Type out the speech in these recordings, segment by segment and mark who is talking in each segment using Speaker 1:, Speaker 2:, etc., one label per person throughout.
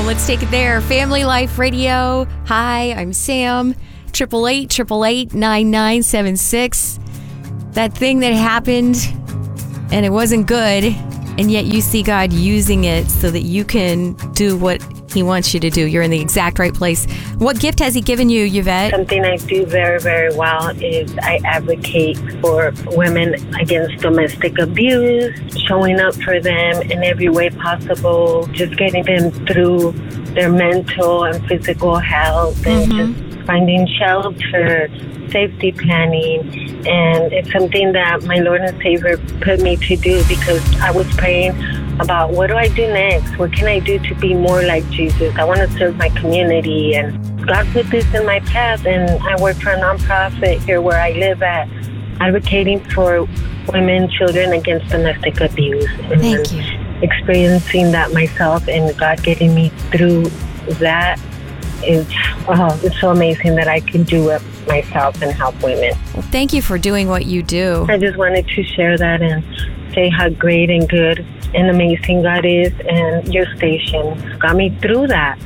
Speaker 1: Let's take it there. Family Life Radio. Hi, I'm Sam. 888-888-9976. That thing that happened and it wasn't good, and yet you see God using it so that you can do what He wants you to do. You're in the exact right place. What gift has He given you, Yvette?
Speaker 2: Something I do very, very well is I advocate for women against domestic abuse, showing up for them in every way possible, just getting them through their mental and physical health, and just finding shelter, safety planning. And it's something that my Lord and Savior put me to do because I was praying about what do I do next? What can I do to be more like Jesus? I want to serve my community, and God put this in my path, and I work for a nonprofit here where I live at, advocating for women, children against domestic abuse. And
Speaker 1: Thank you.
Speaker 2: Experiencing that myself and God getting me through that is it's so amazing that I can do it myself and help women.
Speaker 1: Well, thank you for doing what you do.
Speaker 2: I just wanted to share that and say how great and good and amazing God is, and your station got me through that.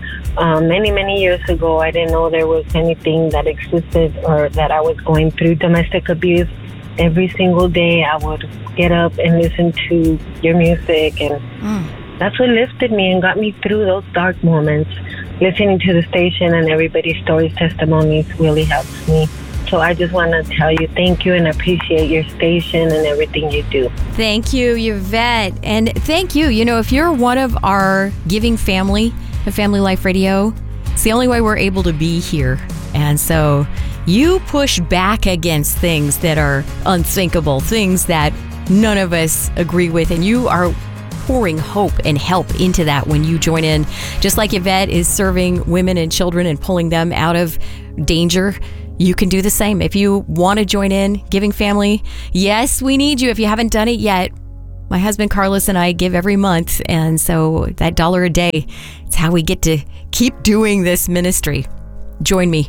Speaker 2: Many years ago, I didn't know there was anything that existed or that I was going through domestic abuse. Every single day, I would get up and listen to your music, and that's what lifted me and got me through those dark moments. Listening to the station and everybody's stories, testimonies really helps me. So I just want to tell you thank you and appreciate your station and everything you do.
Speaker 1: Thank you, Yvette. And thank you. You know, if you're one of our giving family at Family Life Radio, it's the only way we're able to be here. And so you push back against things that are unthinkable, things that none of us agree with, and you are pouring hope and help into that when you join in. Just like Yvette is serving women and children and pulling them out of danger, you can do the same. If you want to join in, Giving Family, yes, we need you. If you haven't done it yet, my husband Carlos and I give every month, and so that $1 a day, it's how we get to keep doing this ministry. Join me,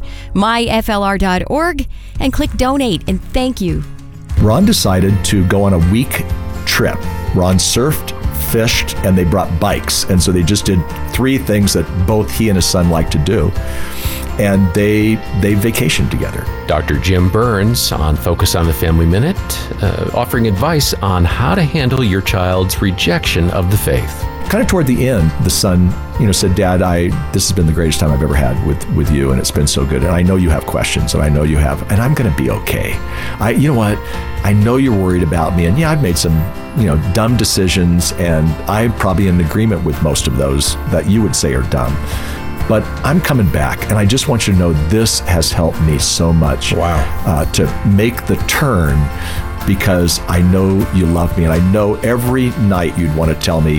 Speaker 1: myflr.org, and click donate, and thank you.
Speaker 3: Ron decided to go on a week trip. Ron surfed, fished, and they brought bikes. And so they just did 3 things that both he and his son like to do. And they vacationed together.
Speaker 4: Dr. Jim Burns on Focus on the Family Minute, offering advice on how to handle your child's rejection of the faith.
Speaker 3: Kind of toward the end, the son, said, Dad, this has been the greatest time I've ever had with you, and it's been so good. And I know you have questions, and I know you have, and I'm going to be okay. You know what? I know you're worried about me, and yeah, I've made some, dumb decisions, and I'm probably in agreement with most of those that you would say are dumb. But I'm coming back, and I just want you to know this has helped me so much.
Speaker 4: Wow.
Speaker 3: To make the turn, because I know you love me, and I know every night you'd want to tell me,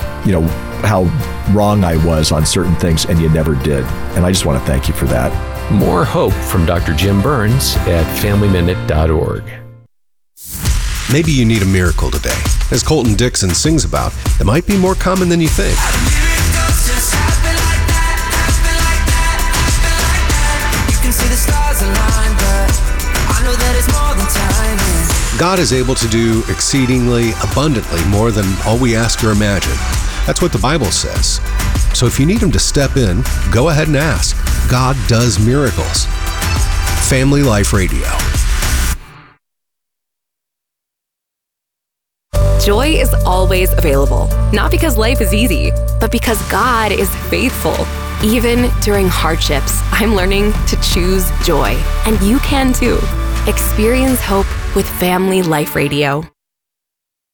Speaker 3: how wrong I was on certain things, and you never did. And I just want to thank you for that.
Speaker 4: More hope from Dr. Jim Burns at FamilyMinute.org.
Speaker 5: Maybe you need a miracle today. As Colton Dixon sings about, it might be more common than you think. God is able to do exceedingly abundantly more than all we ask or imagine. That's what the Bible says. So if you need Him to step in, go ahead and ask. God does miracles. Family Life Radio.
Speaker 6: Joy is always available, not because life is easy, but because God is faithful. Even during hardships, I'm learning to choose joy, and you can too. Experience hope with Family Life Radio.